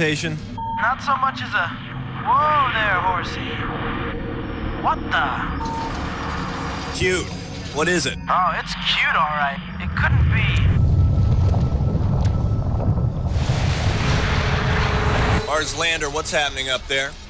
teleportation? Not so much as a... Whoa there, horsey. What the? Cute. What is it? Oh, it's cute, all right. It couldn't be... Mars Lander, what's happening up there?